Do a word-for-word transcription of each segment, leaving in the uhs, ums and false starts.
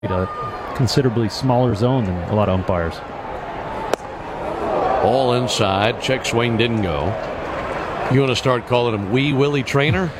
a considerably smaller zone than a lot of umpires. All inside. Check swing didn't go. You want to start calling him Wee Willie Trainer?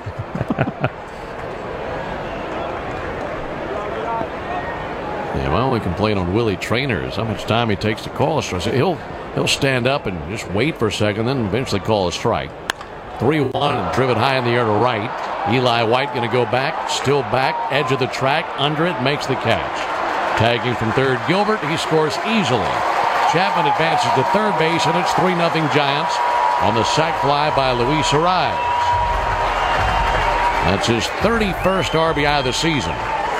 Yeah, my only complaint on Willie Trainer is how much time he takes to call a strike. He'll he'll stand up and just wait for a second, then eventually call a strike. three one and driven high in the air to right. Eli White going to go back, still back, edge of the track, under it, makes the catch. Tagging from third, Gilbert, he scores easily. Chapman advances to third base, and it's three nothing Giants on the sac fly by Luis Arraez. That's his thirty-first R B I of the season.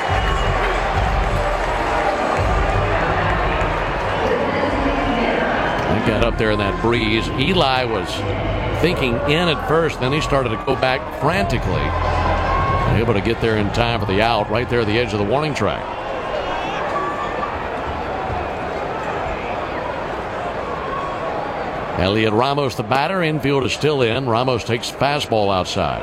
He got up there in that breeze. Eli was thinking in at first, then he started to go back frantically. Able to get there in time for the out, right there at the edge of the warning track. Elliot Ramos, the batter. Infield is still in. Ramos takes fastball outside.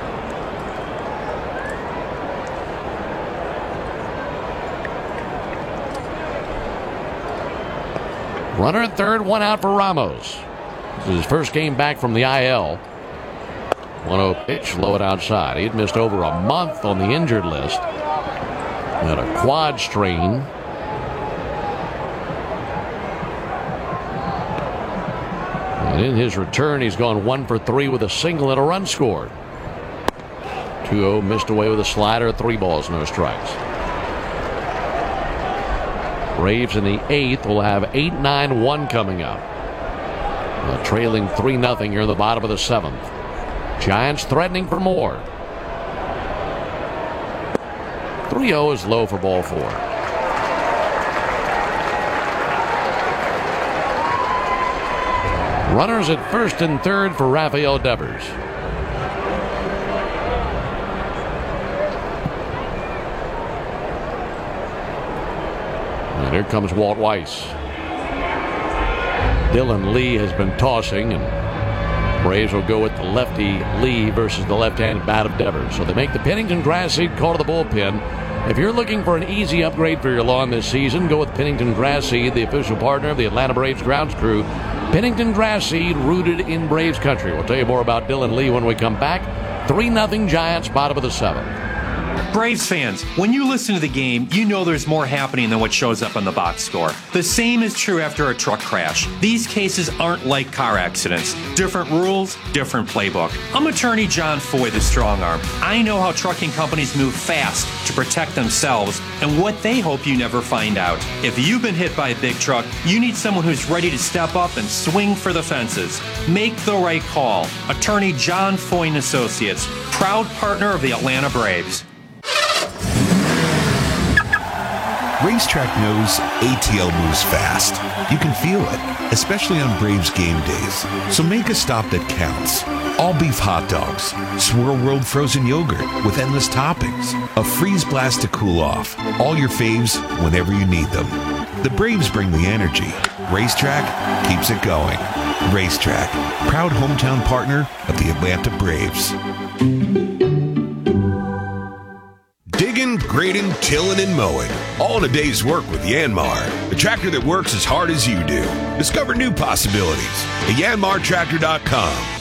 Runner at third, one out for Ramos. This is his first game back from the I L. one oh pitch, low it outside. He had missed over a month on the injured list. Had a quad strain. And in his return, he's gone one for three with a single and a run scored. two oh missed away with a slider, three balls, no strikes. Braves in the eighth will have eight nine one coming up. Uh, trailing three nothing here in the bottom of the seventh. Giants threatening for more. three oh is low for ball four. Runners at first and third for Rafael Devers. And here comes Walt Weiss. Dylan Lee has been tossing, and Braves will go with the lefty Lee versus the left-handed bat of Devers. So they make the Pennington grass seed call to the bullpen. If you're looking for an easy upgrade for your lawn this season, go with Pennington Grass Seed, the official partner of the Atlanta Braves grounds crew. Pennington Grass Seed, rooted in Braves country. We'll tell you more about Dylan Lee when we come back. three nothing Giants, bottom of the seventh. Braves fans, when you listen to the game, you know there's more happening than what shows up on the box score. The same is true after a truck crash. These cases aren't like car accidents. Different rules, different playbook. I'm attorney John Foy, the strong arm. I know how trucking companies move fast to protect themselves and what they hope you never find out. If you've been hit by a big truck, you need someone who's ready to step up and swing for the fences. Make the right call. Attorney John Foy and Associates, proud partner of the Atlanta Braves. Racetrack knows A T L moves fast. You can feel it, especially on Braves game days. So make a stop that counts. All beef hot dogs, Swirl World frozen yogurt with endless toppings, a freeze blast to cool off. All your faves whenever you need them. The Braves bring the energy. Racetrack keeps it going. Racetrack, proud hometown partner of the Atlanta Braves. Digging, grading, tilling, and mowing. All in a day's work with Yanmar, the tractor that works as hard as you do. Discover new possibilities at yanmar tractor dot com.